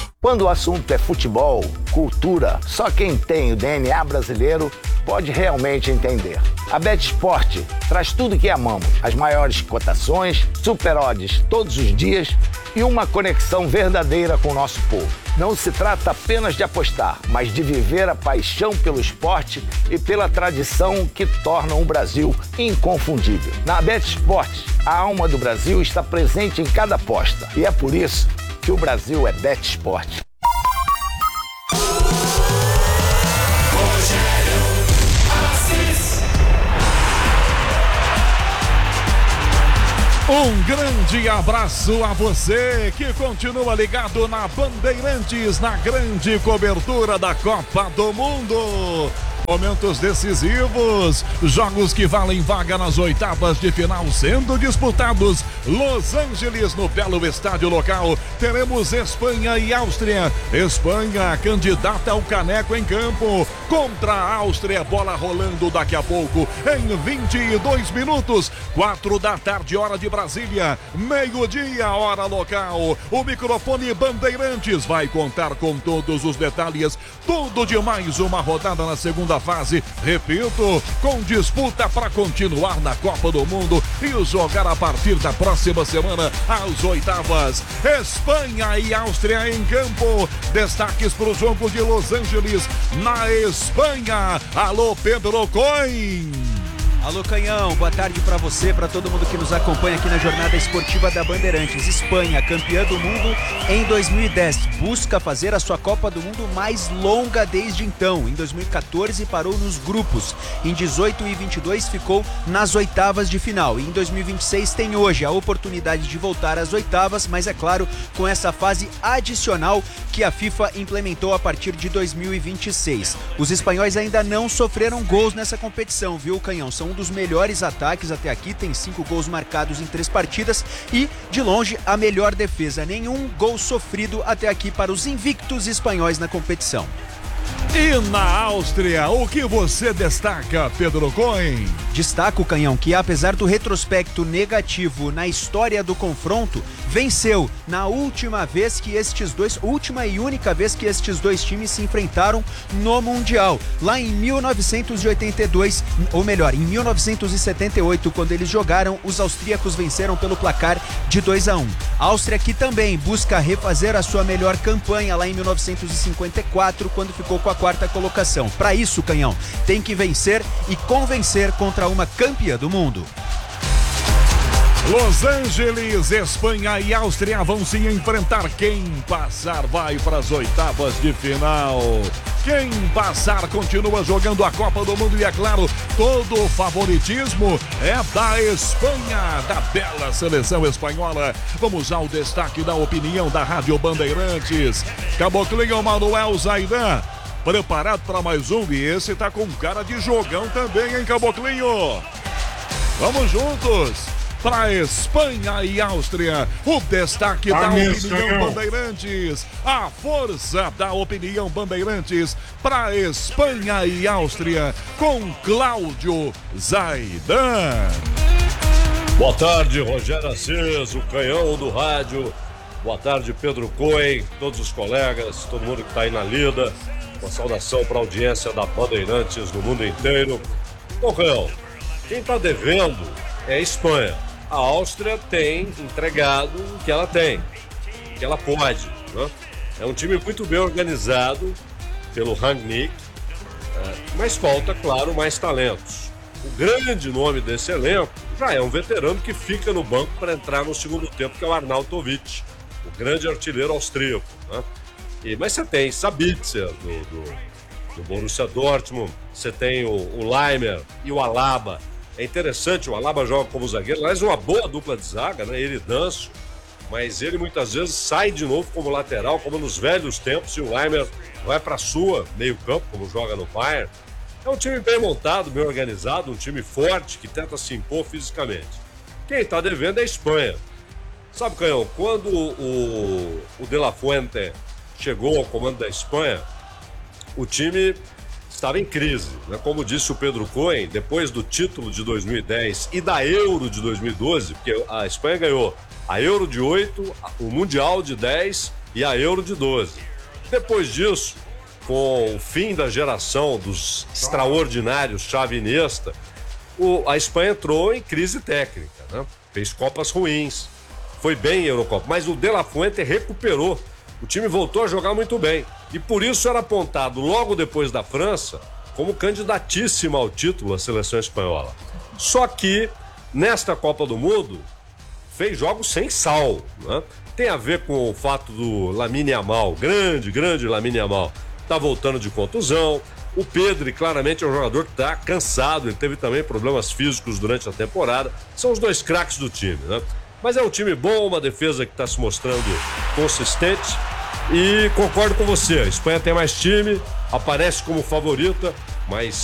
Quando o assunto é futebol, cultura, só quem tem o DNA brasileiro pode realmente entender. A BetSport traz tudo que amamos, as maiores cotações, super odds todos os dias e uma conexão verdadeira com o nosso povo. Não se trata apenas de apostar, mas de viver a paixão pelo esporte e pela tradição que tornam o Brasil inconfundível. Na BetSport, a alma do Brasil está presente em cada aposta e é por isso que o Brasil é BetSport. Um grande abraço a você que continua ligado na Bandeirantes, na grande cobertura da Copa do Mundo. Momentos decisivos, jogos que valem vaga nas oitavas de final sendo disputados. Los Angeles, no belo estádio local, teremos Espanha e Áustria. Espanha, candidata ao caneco em campo, contra a Áustria, bola rolando daqui a pouco, em 22 minutos, 4 da tarde, hora de Brasília, meio-dia, hora local. O microfone Bandeirantes vai contar com todos os detalhes, tudo de mais uma rodada na segunda fase, repito, com disputa para continuar na Copa do Mundo e jogar a partir da próxima semana as oitavas. Espanha e Áustria em campo. Destaques para o jogo de Los Angeles, na Espanha. Alô, Pedro Coin. Alô, Canhão, boa tarde para você, para todo mundo que nos acompanha aqui na jornada esportiva da Bandeirantes. Espanha, campeã do mundo em 2010, busca fazer a sua Copa do Mundo mais longa desde então. Em 2014 parou nos grupos, em 18 e 22 ficou nas oitavas de final. E em 2026 tem hoje a oportunidade de voltar às oitavas, mas é claro, com essa fase adicional que a FIFA implementou a partir de 2026. Os espanhóis ainda não sofreram gols nessa competição, viu, Canhão? São um dos melhores ataques até aqui, tem 5 gols marcados em 3 partidas e, de longe, a melhor defesa. Nenhum gol sofrido até aqui para os invictos espanhóis na competição. E na Áustria, o que você destaca, Pedro Coin? Destaco, Canhão, que apesar do retrospecto negativo na história do confronto, venceu na última e única vez que estes dois times se enfrentaram no Mundial, lá em 1982, ou melhor, em 1978, quando eles jogaram, os austríacos venceram pelo placar de 2-1. A Áustria que também busca refazer a sua melhor campanha lá em 1954, quando ficou com a 4ª colocação. Para isso, Canhão, tem que vencer e convencer contra uma campeã do mundo. Los Angeles, Espanha e Áustria vão se enfrentar. Quem passar vai para as oitavas de final. Quem passar continua jogando a Copa do Mundo e, é claro, todo o favoritismo é da Espanha, da bela seleção espanhola. Vamos ao destaque da opinião da Rádio Bandeirantes. Caboclinho Manuel Zaidan, preparado para mais um, e esse tá com cara de jogão também, hein, Caboclinho? Vamos juntos para Espanha e Áustria. O destaque da opinião Bandeirantes. A força da opinião Bandeirantes para Espanha e Áustria com Cláudio Zaidan. Boa tarde, Rogério Assis, o canhão do rádio. Boa tarde, Pedro Coen, todos os colegas, todo mundo que está aí na lida. Uma saudação para a audiência da Bandeirantes no mundo inteiro. Bom, canhão, quem está devendo é a Espanha. A Áustria tem entregado o que ela tem, o que ela pode, né? É um time muito bem organizado pelo Rangnick, mas falta, claro, mais talentos. O grande nome desse elenco já é um veterano que fica no banco para entrar no segundo tempo, que é o Arnautovic, o grande artilheiro austríaco, né? Mas você tem Sabitzer do Borussia Dortmund, você tem o Leimer e o Alaba. É interessante, o Alaba joga como zagueiro, aliás, uma boa dupla de zaga, né? Ele e Danso, mas ele muitas vezes sai de novo como lateral, como nos velhos tempos, e o Leimer vai para sua meio campo, como joga no Bayern. É um time bem montado, bem organizado, um time forte que tenta se impor fisicamente. Quem está devendo é a Espanha. Sabe, Canhão, quando o De La Fuente chegou ao comando da Espanha, o time estava em crise, né? Como disse o Pedro Coen, depois do título de 2010 e da Euro de 2012, porque a Espanha ganhou a Euro de 8, o Mundial de 10 e a Euro de 12. Depois disso, com o fim da geração dos extraordinários Xavi e Iniesta, a Espanha entrou em crise técnica, né? Fez Copas ruins, foi bem em Eurocopa, mas o De La Fuente recuperou. O time voltou a jogar muito bem e por isso era apontado logo depois da França como candidatíssima ao título a seleção espanhola. Só que nesta Copa do Mundo fez jogos sem sal, né? Tem a ver com o fato do Lamine Yamal, grande Lamine Yamal, tá voltando de contusão. O Pedri claramente é um jogador que tá cansado, ele teve também problemas físicos durante a temporada. São os dois craques do time, né? Mas é um time bom, uma defesa que está se mostrando consistente. E concordo com você, a Espanha tem mais time, aparece como favorita, mas